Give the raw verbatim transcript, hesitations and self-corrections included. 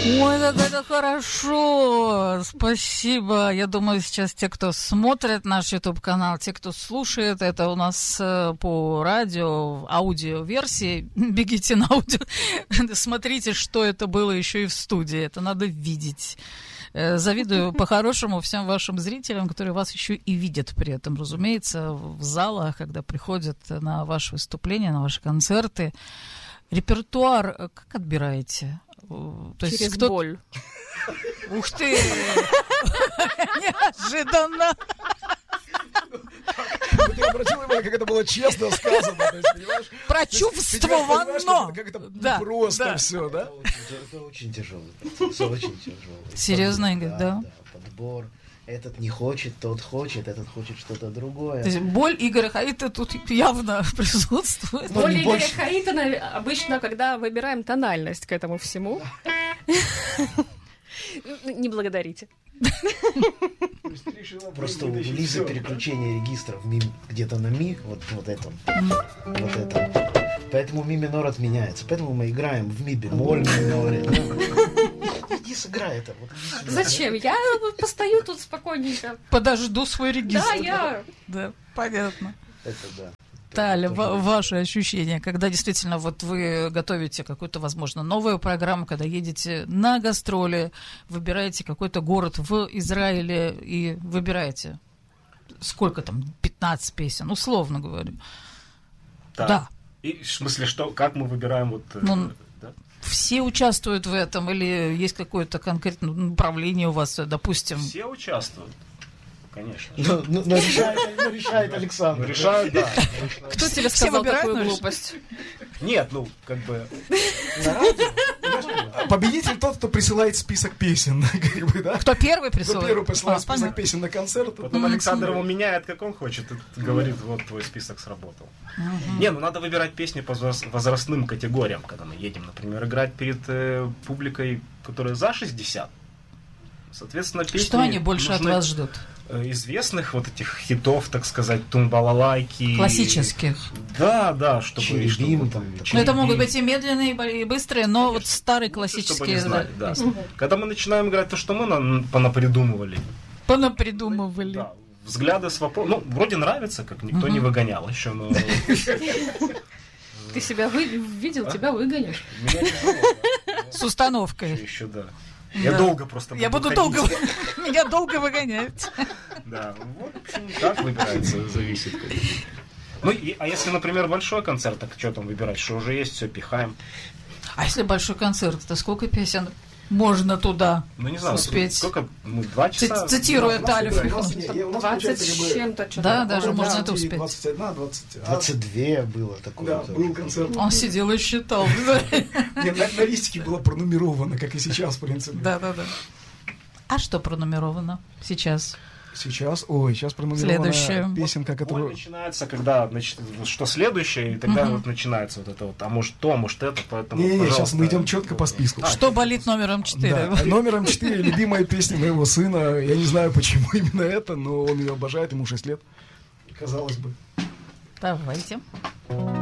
Ой, как это хорошо! Спасибо. Я думаю, сейчас те, кто смотрит наш YouTube-канал, те, кто слушает, это у нас по радио, аудиоверсии. Бегите на аудио. Смотрите, что это было еще и в студии. Это надо видеть. Завидую по-хорошему всем вашим зрителям, которые вас еще и видят при этом, разумеется, в залах, когда приходят на ваши выступления, на ваши концерты. Репертуар как отбираете? То есть через кто... боль. Ух ты! Неожиданно! Ты обратил внимание, как это было честно сказано, то есть, понимаешь? Прочувствовано! Как это Да, просто да. все, да? Это очень тяжелый процесс, очень тяжелый. Серьезно, Игорь, Да, да? да, подбор. Этот не хочет, тот хочет, этот хочет что-то другое. То есть боль Игоря Хаита тут явно присутствует. Ну, Боль не Игоря больше. Хаита обычно, когда выбираем тональность к этому всему. Не благодарите. Просто у Лизы переключение регистра в ми, где-то на ми, вот, вот этом, вот этом. Поэтому ми минор отменяется. Поэтому мы играем в ми бемоль миноре. Ну, иди сыграй это. Вот, иди сюда. Зачем? Я постою тут спокойненько. Подожду свой регистр. Да, я... Да, понятно. Это да. Таля, Это ва- тоже ваши ощущения, когда действительно вот вы готовите какую-то, возможно, новую программу, когда едете на гастроли, выбираете какой-то город в Израиле и выбираете сколько там, пятнадцать песен, условно говорю. Да. Да. И в смысле, что, как мы выбираем вот... э, Ну, да? Все участвуют в этом или есть какое-то конкретное направление у вас, допустим? Все участвуют, конечно. Ну, ну, но решает, но решает Александр. Ну, решают, да. Кто тебе Все сказал выбирают, такую но глупость? Нет, ну, как бы... На радио? Победитель тот, кто присылает список песен, как бы, да? Кто первый Кто присылает? первый присылает А, список понятно. песен на концерт. Потом Александр его меняет, как он хочет, и говорит, вот твой список сработал. Не, ну надо выбирать песни по возраст- возрастным категориям, когда мы едем, например, играть перед э, публикой, которая за шестьдесят. Соответственно, песни Что они больше от нужны, вас ждут? э, известных вот этих хитов, так сказать, тумбалалайки. Классических. Да, да, чтобы... Черебим чтобы- там. Ну, это могут Черебим. быть и медленные, и быстрые, но вот старые Чтобы они классические знали, да, да. песни. Когда мы начинаем играть то, что мы на- понапридумывали, Понапридумывали. да, взгляды с вопросом, ну, вроде нравится, как никто не выгонял еще, но... Ты себя вы... видел, А? тебя выгонишь. Меня тяжело, да. С установкой. Еще, да. Я Да. долго просто Я буду ходить. долго... Меня долго выгонять. Да, вот, в общем, как выбирается, зависит. конечно. Ну, и, а если, например, большой концерт, так что там выбирать, что уже есть, все пихаем. А если большой концерт, то сколько песен можно туда Ну, не знаю, успеть? сколько, ну, два часа. Ци- Цитируя Талю. двадцать с чем-то. что-то Да, такое. даже можно это успеть. двадцать одна, двадцать двадцать два было такое. Да, тоже. был концерт. Он сидел и считал. Нет, на, на листике было пронумеровано, как и сейчас, в принципе. Да, да, да. А что пронумеровано сейчас? Сейчас, ой, сейчас пронумерована Следующее. песенка, Боль которую... начинается, когда, значит, что следующее, и тогда вот начинается вот это вот, а может то, а может это, поэтому, Не-не-не, сейчас пожалуйста. мы идем четко по списку. Что болит номером четыре? Да, номером четыре любимая песня моего сына. Я не знаю, почему именно это, но он ее обожает, ему шесть лет. Казалось бы. Давайте.